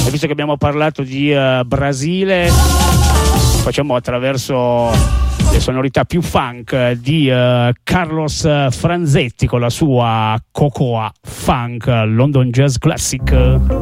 E visto che abbiamo parlato di Brasile, facciamo attraverso le sonorità più funk di Carlos Franzetti con la sua Cocoa Funk London Jazz Classic.